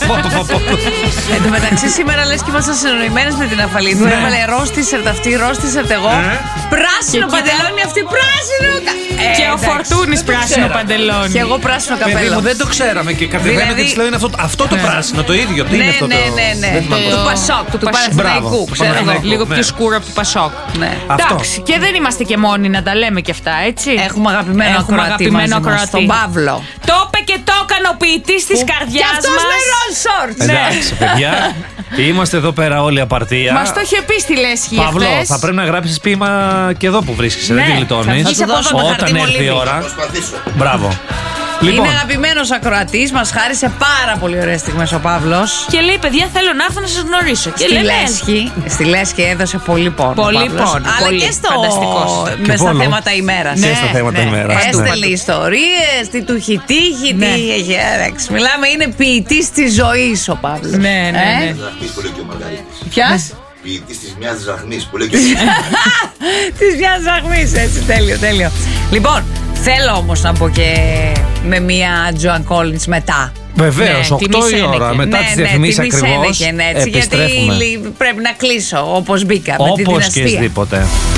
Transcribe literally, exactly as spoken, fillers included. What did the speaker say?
Εν τω μεταξύ, σήμερα λες και ήμασταν συνοημένες με την Αφαλίδου. Έβαλε ροζ τίσερτ αυτή, ροζ τίσερτ εγώ. Πράσινο παντελόνι αυτή, πράσινο. Και ο Φορτούνης πράσινο παντελόνι. Και εγώ πράσινο καπέλο. Παιδί μου, δεν το ξέραμε και κατεβαίνω και της λέω είναι αυτό το πράσινο, το ίδιο. Τι είναι αυτό το. Ναι, ναι, ναι. Του Πασόκ, του Παναθηναϊκού. Ξέρω εγώ. Λίγο πιο σκούρο από του Πασόκ. Εντάξει, και δεν είμαστε και μόνοι να τα λέμε και αυτά, έτσι. Έχουμε αγαπημένο ακροατή μαζί μας, τον Παύλο. Το είπε και το έκανε ο ποιητής της καρδιάς μας. Και αυτός με ροζ σόρτς. Εντάξει, παιδιά. Είμαστε εδώ πέρα όλη απαρτία. Μας το είχε πει στη λέσχη. Παύλο, θα πρέπει να γράψεις ποίημα και εδώ που βρίσκεσαι. Δεν τη γλιτώνεις. Όταν έρθει η ώρα. Μπράβο. Λοιπόν. Είναι αγαπημένος ακροατής, μας χάρισε πάρα πολύ ωραίες στιγμές ο Παύλος. Και λέει: παιδιά, θέλω να έρθω να σας γνωρίσω. Και στη, λέσχη, στη Λέσχη έδωσε πολύ πόνο. Πολύ πόνο. Αλλά πολύ και στο. Μες στα θέματα ημέρας. Ναι, και στα θέματα ναι, ημέρας. Έστελνε ιστορίες, τι του έχει τύχει, ναι. τι έχει έρεξει. Μιλάμε, είναι ποιητής της ζωής ο Παύλος. Ναι, ναι. ναι. Ε? Ποιας? Ποιητής της μιας ζαχμής που λέει και ο της μιας ζαχμής, έτσι, τέλειο, τέλειο. Λοιπόν, θέλω όμως να πω και με μια Joan Collins μετά. Βεβαίως, ναι, οκτώ η ώρα μετά ναι, τις διαφημίσεις ναι, ακριβώς έτσι, επιστρέφουμε. Γιατί πρέπει να κλείσω όπως μπήκα με τη δυναστεία. Όπως και εσδήποτε.